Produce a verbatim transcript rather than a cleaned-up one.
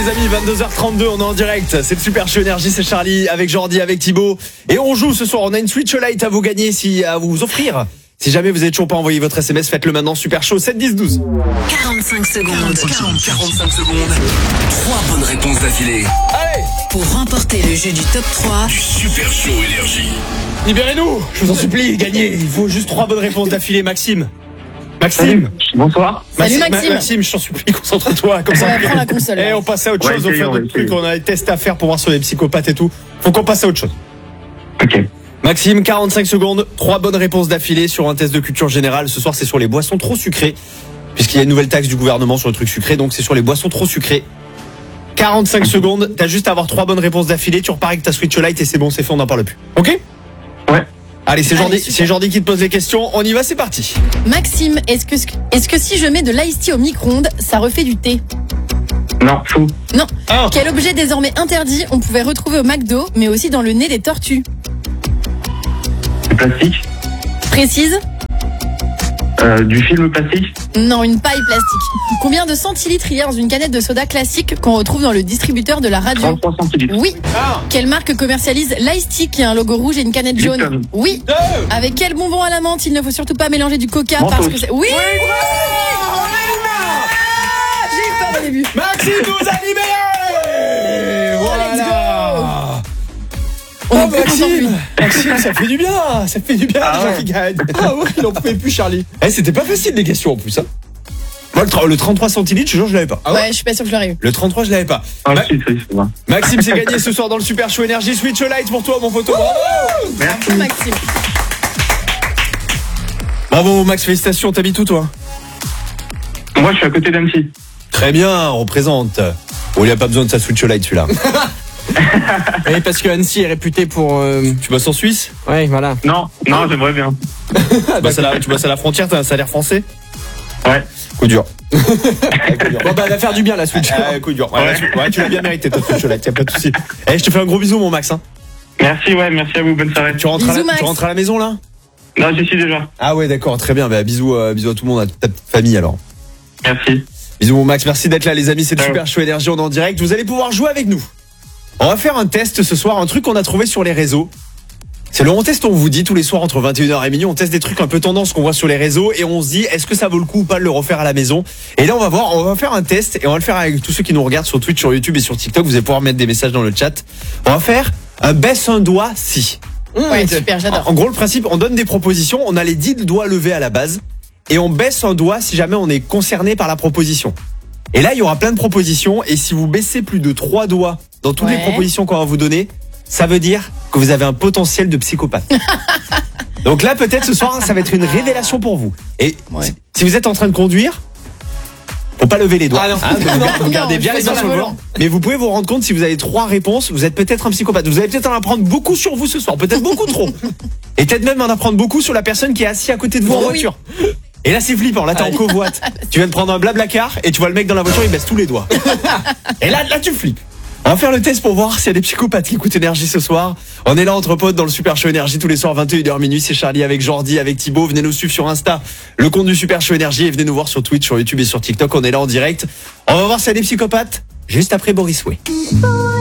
Les amis, vingt-deux heures trente-deux, on est en direct. C'est le Super Show Énergie, c'est Charlie avec Jordi, avec Thibaut. Et on joue ce soir, on a une Switch Lite à vous gagner, si, à vous offrir. Si jamais vous n'avez toujours pas envoyé votre S M S, faites-le maintenant, Super Show sept dix douze. quarante-cinq secondes. quarante-cinq secondes. Trois bonnes réponses d'affilée. Allez, Pour remporter le jeu du top trois, Du Super Show Énergie. libérez-nous, je vous en supplie, gagnez. Il faut juste trois bonnes réponses d'affilée, Maxime. Maxime. Bonsoir. Salut, Ma- Maxime. Maxime, je t'en supplie, concentre-toi. Comme ça, Ouais, prends la console. Et on passe à autre Ouais, chose, on essayons, fait d'autres essayons. trucs, on a des tests à faire pour voir sur les psychopathes et tout. Faut qu'on passe à autre chose. Ok. Maxime, quarante-cinq secondes, trois bonnes réponses d'affilée sur un test de culture générale. Ce soir, c'est sur les boissons trop sucrées, puisqu'il y a une nouvelle taxe du gouvernement sur le truc sucré, donc c'est sur les boissons trop sucrées. quarante-cinq secondes, t'as juste à avoir trois bonnes réponses d'affilée, tu repars avec ta Switch Lite et c'est bon, c'est fait, on n'en parle plus. Ok ? Ouais. Allez, c'est Allez, Jordi, super. c'est Jordi qui te pose les questions, on y va, c'est parti. Maxime, est-ce que, est-ce que si je mets de l'ice tea au micro-ondes, ça refait du thé? Non, faux. Non. Un. Quel objet désormais interdit on pouvait retrouver au McDo, mais aussi dans le nez des tortues? Du plastique. Précise? Euh, du film plastique. Non, une paille plastique. Combien de centilitres il y a dans une canette de soda classique qu'on retrouve dans le distributeur de la radio? trente-trois centilitres. Oui. Un, Quelle marque commercialise l'ice tea qui a un logo rouge et une canette jaune? Lipton. Oui. deux. Avec quel bonbon à la menthe il ne faut surtout pas mélanger du coca Mentos. parce que c'est... Oui. J'ai eu peur au début. Maxime nous a libérés. Voilà. On Oh, en peut Maxime, Maxime, ça fait du bien, ça fait du bien Ah les gens ouais. qui gagnent. Ah ouais, il en pouvait plus, Charlie. Eh, c'était pas facile les questions en plus. Hein. Moi, le, tra- le trente-trois centilitres, je te jure, je l'avais pas. Ouais, je suis pas sûre que je l'aurais eu. Le trente-trois, je l'avais pas. Ah, Ma- si, si, c'est bon. Maxime, c'est gagné ce soir dans le Super Show Énergie. Switch Lite pour toi, mon photo. Bravo. Merci. Maxime. Bravo, Max, félicitations. T'habites où, toi? Moi, je suis à côté d'Annecy. Très bien, on représente. Oh, il a pas besoin de sa Switch Lite, celui-là. Oui, parce que Annecy est réputé pour. euh, Tu bosses en Suisse? Ouais, voilà. Non, non, j'aimerais bien. Tu bosses à la, tu bosses à la frontière, t'as un salaire français? Ouais. Coup dur. Bon, bah, elle va faire du bien la Switch. Ah, coup dur. Ouais, Ouais. la Switch- ouais, tu l'as bien mérité, ta Switch Lite, y a pas de souci. Eh, je te fais un gros bisou, mon Max. Hein. Merci, ouais, merci à vous. Bonne soirée. Tu rentres, à Bisous, la, Max. tu rentres à la maison, là? Non, j'y suis déjà. Ah ouais, d'accord, très bien. Bah, bisous, euh, bisous à tout le monde, à toute ta petite famille, alors. Merci. Bisous, mon Max. Merci d'être là, les amis. C'est le Ciao. Super Show Énergie. On est en direct. Vous allez pouvoir jouer avec nous. On va faire un test ce soir, un truc qu'on a trouvé sur les réseaux. C'est le on test, on vous dit tous les soirs entre vingt et une heures et minuit, on teste des trucs un peu tendance qu'on voit sur les réseaux et on se dit est-ce que ça vaut le coup ou pas de le refaire à la maison. Et là on va voir, on va faire un test et on va le faire avec tous ceux qui nous regardent sur Twitch, sur YouTube et sur TikTok. Vous allez pouvoir mettre des messages dans le chat. On va faire un baisse un doigt si. Ouais, super, j'adore. En gros le principe, on donne des propositions, on a les dix doigts levés à la base et on baisse un doigt si jamais on est concerné par la proposition. Et là il y aura plein de propositions et si vous baissez plus de trois doigts dans toutes Ouais. les propositions qu'on va vous donner, ça veut dire que vous avez un potentiel de psychopathe. Donc là, peut-être ce soir, ça va être une révélation pour vous. Et Ouais. si- si vous êtes en train de conduire, faut pas lever les doigts. Ah non. Hein, vous, gar- vous Non, gardez bien je les fais mains sur sur le le volant. Mais vous pouvez vous rendre compte si vous avez trois réponses, vous êtes peut-être un psychopathe. Vous allez peut-être en apprendre beaucoup sur vous ce soir, peut-être beaucoup trop. Et peut-être même en apprendre beaucoup sur la personne qui est assise à côté de vous en Oui. voiture. Et là, c'est flippant. Là, t'es en covoite. Tu viens de prendre un blablacar et tu vois le mec dans la voiture, il baisse tous les doigts. Et là, là, tu flippes. On va faire le test pour voir s'il y a des psychopathes qui écoutent Énergie ce soir. On est là entre potes dans le Super Show Énergie tous les soirs vingt et une heures minuit. C'est Charlie avec Jordi, avec Thibaut. Venez nous suivre sur Insta, le compte du Super Show Énergie, et venez nous voir sur Twitch, sur YouTube et sur TikTok. On est là en direct. On va voir s'il y a des psychopathes juste après Boris Way.